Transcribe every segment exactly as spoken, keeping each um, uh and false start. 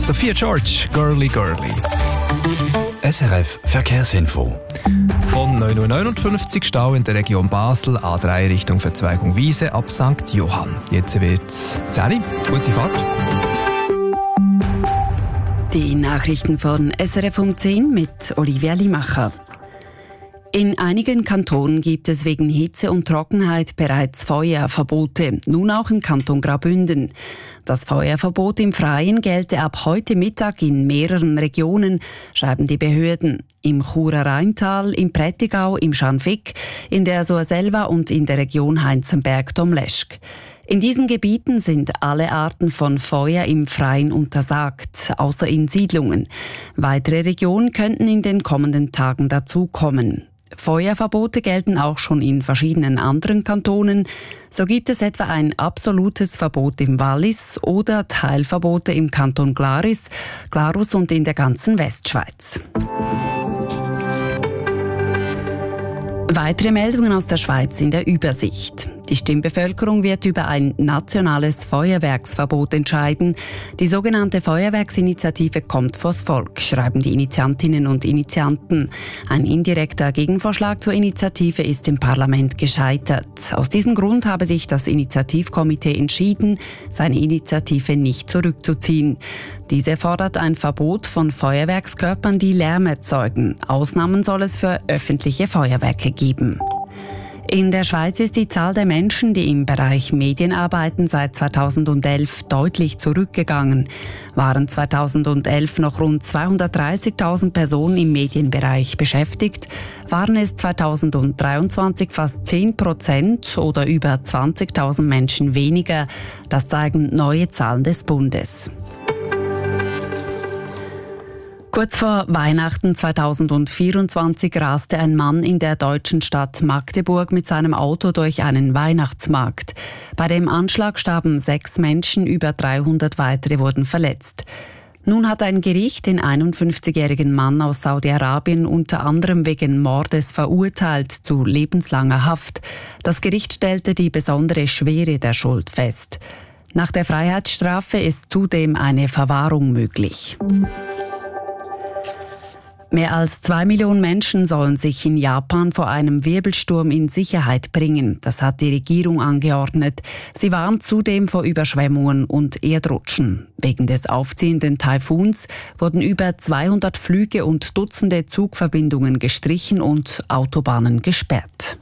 Sophia George, Girly Girly. S R F Verkehrsinfo. Von neun Uhr neunundfünfzig Stau in der Region Basel, A drei Richtung Verzweigung Wiese ab Sankt Johann. Jetzt wird's zehn. Gute Fahrt. Die Nachrichten von S R F um zehn mit Olivia Limacher. In einigen Kantonen gibt es wegen Hitze und Trockenheit bereits Feuerverbote, nun auch im Kanton Graubünden. Das Feuerverbot im Freien gelte ab heute Mittag in mehreren Regionen, schreiben die Behörden. Im Churer Rheintal, im Prättigau, im Scharnfigg, in der Surselva und in der Region Heinzenberg-Domleschg. In diesen Gebieten sind alle Arten von Feuer im Freien untersagt, außer in Siedlungen. Weitere Regionen könnten in den kommenden Tagen dazukommen. Feuerverbote gelten auch schon in verschiedenen anderen Kantonen. So gibt es etwa ein absolutes Verbot im Wallis oder Teilverbote im Kanton Glaris, Glarus und in der ganzen Westschweiz. Weitere Meldungen aus der Schweiz in der Übersicht. Die Stimmbevölkerung wird über ein nationales Feuerwerksverbot entscheiden. Die sogenannte Feuerwerksinitiative kommt vors Volk, schreiben die Initiantinnen und Initianten. Ein indirekter Gegenvorschlag zur Initiative ist im Parlament gescheitert. Aus diesem Grund habe sich das Initiativkomitee entschieden, seine Initiative nicht zurückzuziehen. Diese fordert ein Verbot von Feuerwerkskörpern, die Lärm erzeugen. Ausnahmen soll es für öffentliche Feuerwerke geben. In der Schweiz ist die Zahl der Menschen, die im Bereich Medien arbeiten, seit zweitausendelf deutlich zurückgegangen. Waren zweitausendelf noch rund zweihundertdreißigtausend Personen im Medienbereich beschäftigt, waren es zweitausenddreiundzwanzig fast zehn Prozent oder über zwanzigtausend Menschen weniger. Das zeigen neue Zahlen des Bundes. Kurz vor Weihnachten zweitausendvierundzwanzig raste ein Mann in der deutschen Stadt Magdeburg mit seinem Auto durch einen Weihnachtsmarkt. Bei dem Anschlag starben sechs Menschen, über dreihundert weitere wurden verletzt. Nun hat ein Gericht den einundfünfzigjährigen Mann aus Saudi-Arabien unter anderem wegen Mordes verurteilt zu lebenslanger Haft. Das Gericht stellte die besondere Schwere der Schuld fest. Nach der Freiheitsstrafe ist zudem eine Verwahrung möglich. Mehr als zwei Millionen Menschen sollen sich in Japan vor einem Wirbelsturm in Sicherheit bringen. Das hat die Regierung angeordnet. Sie warnt zudem vor Überschwemmungen und Erdrutschen. Wegen des aufziehenden Taifuns wurden über zweihundert Flüge und Dutzende Zugverbindungen gestrichen und Autobahnen gesperrt.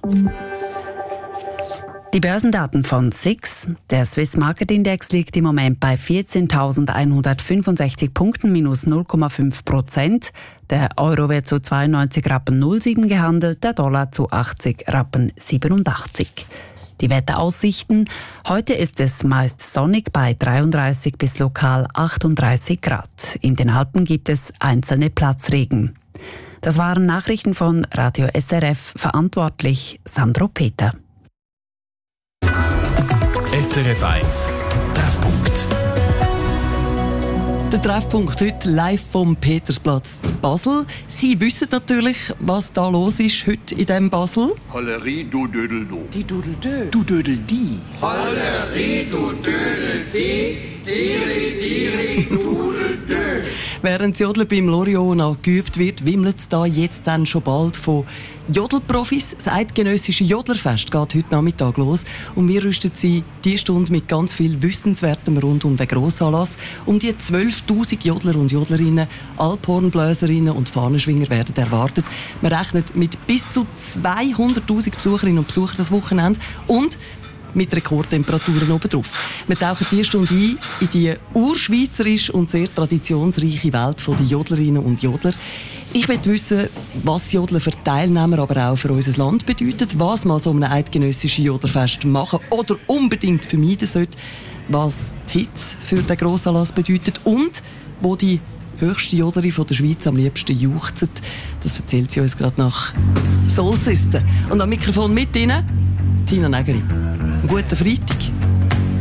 Die Börsendaten von S I X. Der Swiss Market Index liegt im Moment bei vierzehntausendeinhundertfünfundsechzig Punkten, minus null Komma fünf Prozent. Der Euro wird zu zweiundneunzig Rappen null sieben gehandelt, der Dollar zu achtzig Rappen siebenundachtzig. Die Wetteraussichten. Heute ist es meist sonnig bei dreiunddreißig bis lokal achtunddreißig Grad. In den Alpen gibt es einzelne Platzregen. Das waren Nachrichten von Radio S R F, verantwortlich Sandro Peter. S R F eins Treffpunkt. Der Treffpunkt heute live vom Petersplatz in Basel. Sie wissen natürlich, was da los ist heute in diesem Basel. Hollerie, du Dödel, du. Die Dödel, Dö. Du Dödel, die. Hollerie, du Dödel, die. Diri, diri, dudel, dö. Während das Jodeln beim Loriot noch geübt wird, wimmelt es da jetzt dann schon bald von Jodelprofis. Das eidgenössische Jodlerfest geht heute Nachmittag los und wir rüsten Sie diese Stunde mit ganz viel Wissenswertem rund um den Grossanlass. Um die zwölftausend Jodler und Jodlerinnen, Alphornbläserinnen und Fahnenschwinger werden erwartet. Man rechnet mit bis zu zweihunderttausend Besucherinnen und Besuchern das Wochenende und mit Rekordtemperaturen obendrauf. Wir tauchen diese Stunde ein in die urschweizerische und sehr traditionsreiche Welt der Jodlerinnen und Jodler. Ich möchte wissen, was Jodeln für Teilnehmer, aber auch für unser Land bedeutet, was man so einem eidgenössischen Jodlerfest machen oder unbedingt vermeiden sollte, was die Hitze für den Grossanlass bedeutet und wo die höchste Jodlerin der Schweiz am liebsten juchzt. Das erzählt sie uns gerade nach Soul Sister. Und am Mikrofon mit Ihnen Tina Nägeli. Einen guten Freitag.